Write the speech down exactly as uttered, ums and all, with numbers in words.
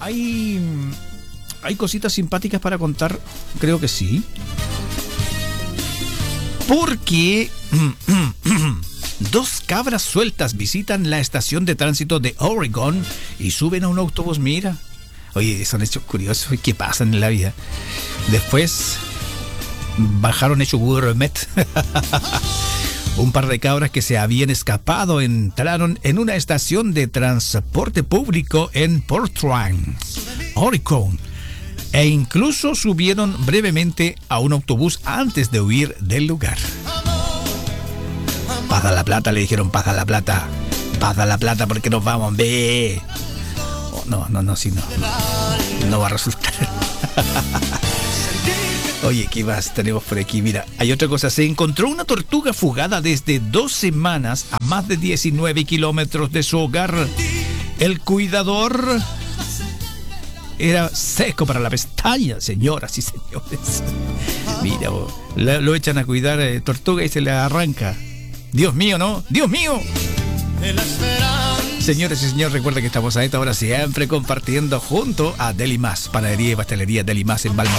hay, hay cositas simpáticas para contar, creo que sí. Porque dos cabras sueltas visitan la estación de tránsito de Oregon y suben a un autobús, mira. Oye, son hechos curiosos que pasan en la vida. Después bajaron hecho gourmet. Un par de cabras que se habían escapado entraron en una estación de transporte público en Portland, Oregon, e incluso subieron brevemente a un autobús antes de huir del lugar. Pasa la plata, le dijeron, pasa la plata, pasa la plata porque nos vamos, ve. Oh, no, no, no, sí, no, no, no va a resultar. Oye, ¿qué más tenemos por aquí? Mira, hay otra cosa. Se encontró una tortuga fugada desde dos semanas a más de diecinueve kilómetros de su hogar. El cuidador era seco para la pestaña, señoras y señores. Mira, lo, lo echan a cuidar eh, tortuga y se le arranca. Dios mío, ¿no? ¡Dios mío! Señores y señores, recuerden que estamos a esta hora siempre compartiendo junto a Deli Más, panadería y pastelería Deli Más en Balmaceda.